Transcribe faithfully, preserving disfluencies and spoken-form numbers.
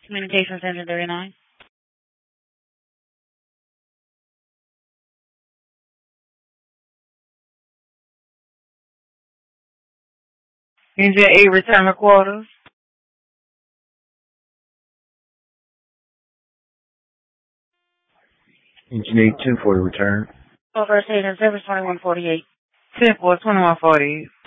Communications Engine thirty-nine. Engine eight, return to quarters. Engine eight, ten forty, return. First agent service twenty-one forty-eight. ten four, twenty-one forty-eight.